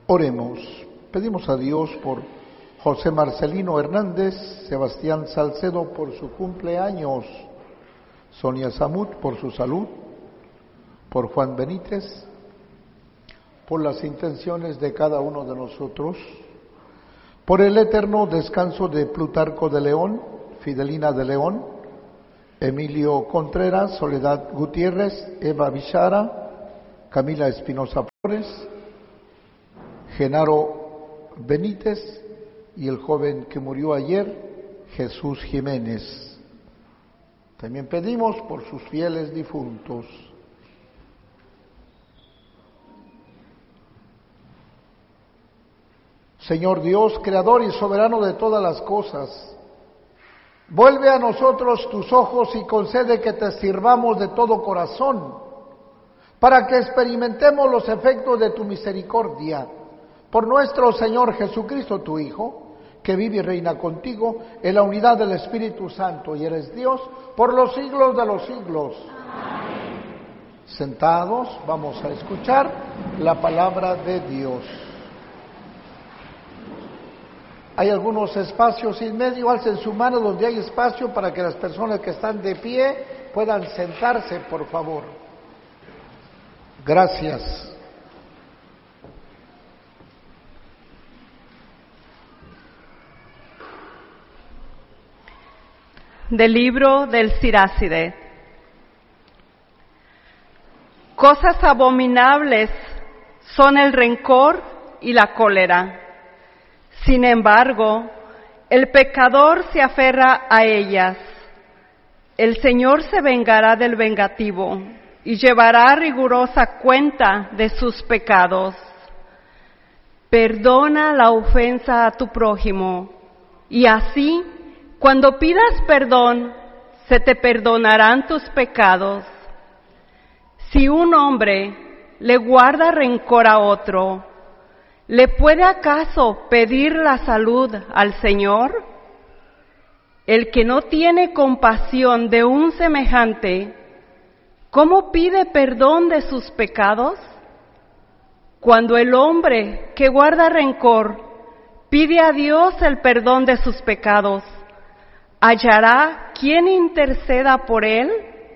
Oremos. Pedimos a Dios por José Marcelino Hernández, Sebastián Salcedo por su cumpleaños, Sonia Samut por su salud, por Juan Benítez, por las intenciones de cada uno de nosotros, por el eterno descanso de Plutarco de León, Fidelina de León, Emilio Contreras, Soledad Gutiérrez, Eva Bichara, Camila Espinosa Flores, Genaro Benítez y el joven que murió ayer, Jesús Jiménez. También pedimos por sus fieles difuntos. Señor Dios, creador y soberano de todas las cosas, vuelve a nosotros tus ojos y concede que te sirvamos de todo corazón, para que experimentemos los efectos de tu misericordia, por nuestro Señor Jesucristo, tu Hijo, que vive y reina contigo en la unidad del Espíritu Santo, y eres Dios por los siglos de los siglos. Amén. Sentados, vamos a escuchar la palabra de Dios. Hay algunos espacios en medio, alcen su mano donde hay espacio para que las personas que están de pie puedan sentarse, por favor. Gracias. Del libro del Siráside. Cosas abominables son el rencor y la cólera. Sin embargo, el pecador se aferra a ellas. El Señor se vengará del vengativo y llevará rigurosa cuenta de sus pecados. Perdona la ofensa a tu prójimo, y así, cuando pidas perdón, se te perdonarán tus pecados. Si un hombre le guarda rencor a otro, ¿le puede acaso pedir la salud al Señor? El que no tiene compasión de un semejante, ¿cómo pide perdón de sus pecados? Cuando el hombre que guarda rencor pide a Dios el perdón de sus pecados, ¿hallará quien interceda por él?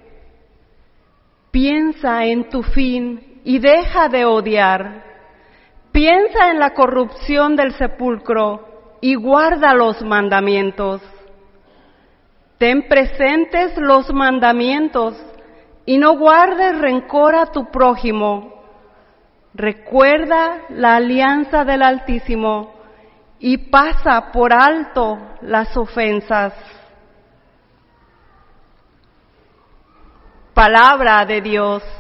Piensa en tu fin y deja de odiar. Piensa en la corrupción del sepulcro y guarda los mandamientos. Ten presentes los mandamientos y no guardes rencor a tu prójimo. Recuerda la alianza del Altísimo y pasa por alto las ofensas. Palabra de Dios.